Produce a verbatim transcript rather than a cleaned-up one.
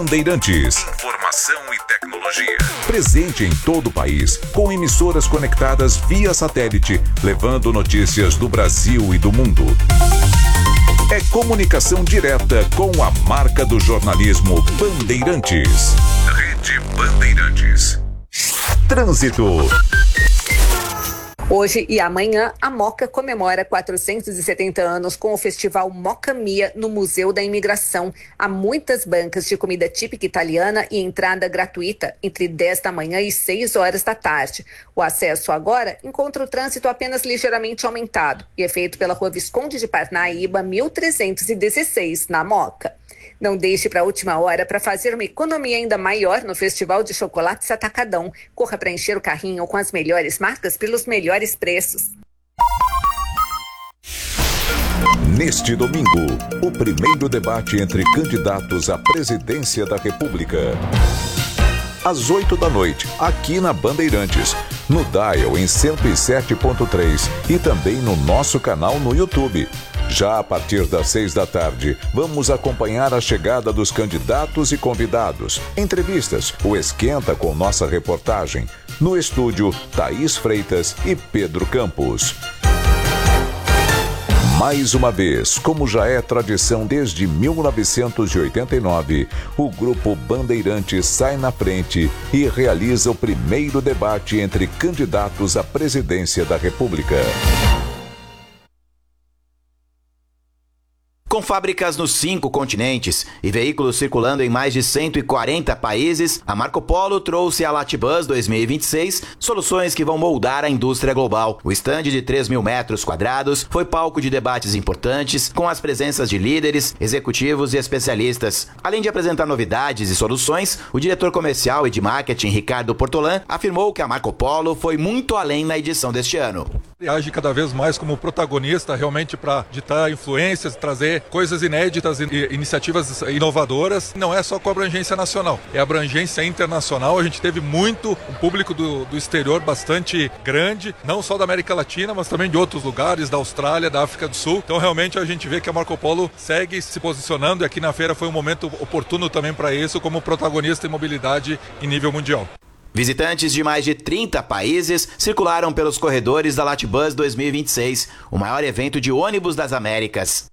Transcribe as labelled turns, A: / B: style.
A: Bandeirantes. Informação e tecnologia. Presente em todo o país, com emissoras conectadas via satélite, levando notícias do Brasil e do mundo. É comunicação direta com a marca do jornalismo Bandeirantes. Rede Bandeirantes. Trânsito.
B: Hoje e amanhã, a Moca comemora quatrocentos e setenta anos com o festival Moca Mia no Museu da Imigração. Há muitas bancas de comida típica italiana e entrada gratuita entre dez da manhã e seis horas da tarde. O acesso agora encontra o trânsito apenas ligeiramente aumentado e é feito pela Rua Visconde de Parnaíba, mil trezentos e dezesseis, na Moca. Não deixe para a última hora para fazer uma economia ainda maior no Festival de Chocolates Atacadão. Corra para encher o carrinho com as melhores marcas pelos melhores preços.
A: Neste domingo, o primeiro debate entre candidatos à presidência da República. Às oito da noite, aqui na Bandeirantes, no Dial em cento e sete ponto três e também no nosso canal no YouTube. Já a partir das seis da tarde, vamos acompanhar a chegada dos candidatos e convidados, entrevistas, o Esquenta com nossa reportagem. No estúdio, Thaís Freitas e Pedro Campos. Mais uma vez, como já é tradição desde mil novecentos e oitenta e nove, o Grupo Bandeirantes sai na frente e realiza o primeiro debate entre candidatos à presidência da República.
C: Com fábricas nos cinco continentes e veículos circulando em mais de cento e quarenta países, a Marco Polo trouxe à Latibus dois mil e vinte e seis soluções que vão moldar a indústria global. O estande de três mil metros quadrados foi palco de debates importantes, com as presenças de líderes, executivos e especialistas. Além de apresentar novidades e soluções, o diretor comercial e de marketing, Ricardo Portolan, afirmou que a Marco Polo foi muito além na edição deste ano.
D: E age cada vez mais como protagonista realmente para ditar influências, trazer coisas inéditas e iniciativas inovadoras. Não é só com a abrangência nacional, é a abrangência internacional. A gente teve muito, um público do, do exterior bastante grande, não só da América Latina, mas também de outros lugares, da Austrália, da África do Sul. Então realmente a gente vê que a Marco Polo segue se posicionando e aqui na feira foi um momento oportuno também para isso, como protagonista em mobilidade em nível mundial.
C: Visitantes de mais de trinta países circularam pelos corredores da Latibus dois mil e vinte e seis, o maior evento de ônibus das Américas.